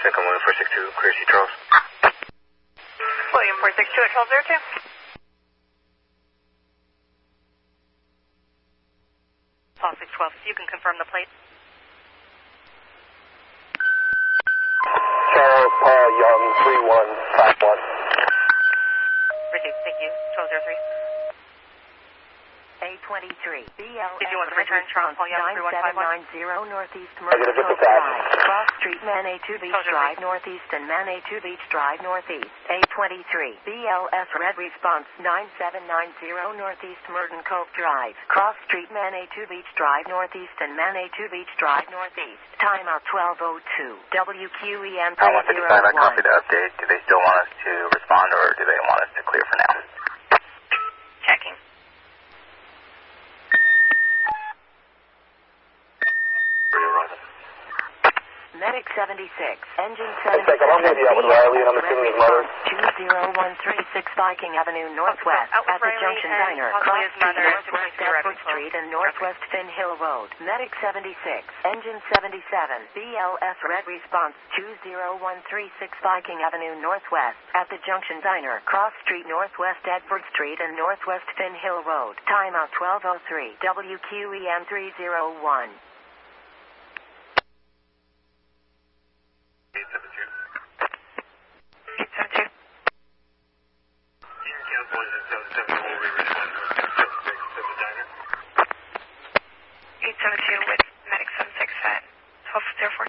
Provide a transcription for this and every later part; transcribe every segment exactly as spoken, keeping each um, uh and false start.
Second William four six two, clear C Charles. William four six two at twelve zero two. Paul six twelve, so you can confirm the plate. Charles Paul Young three one five one. Received, thank you. twelve zero three. A twenty-three, B L S Did you want to return Charles Paul Young nine three one seven five one? nine zero Northeast Negative, Mercer get the Cove fax. Drive, Cross Street, Manitou Beach Soldier Drive, three. Northeast and Manitou Beach Drive, Northeast. A twenty-three, B L S Red Response nine seven nine zero Northeast Merton Cove Drive, Cross Street, Manitou Beach Drive, Northeast and Manitou Beach Drive, Northeast. Timeout twelve oh two, W Q E M I one fifty-five, I copy the update. Do they still want us to respond or do they want us to clear for now? Checking. Medic seventy-six, Engine One second, seventy-seven, I'm with you out with Riley and I'm assuming his mother. two zero one three six Viking Avenue Northwest Out with at the Riley Junction and Diner, possibly Cross his Street, mother Northwest to Red Edward Response. Street and Northwest Finn Hill Road. Medic seventy-six, Engine seventy-seven, B L S Red Response two zero one three six Viking Avenue Northwest at the Junction Diner, Cross Street, Northwest Edward Street and Northwest Finn Hill Road. Timeout twelve oh three, W Q E M three oh one. eight seven two. eight seven two. Cancel is seven seven, will we respond to seven six at the diner? eight seven two with Medic seven six at twelve zero four.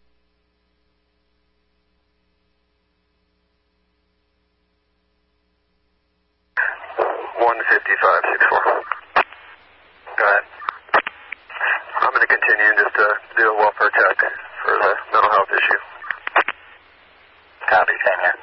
one fifty-five six four. Go ahead. I'm going to continue just to do a welfare check for the mental health issue. Copy, same here.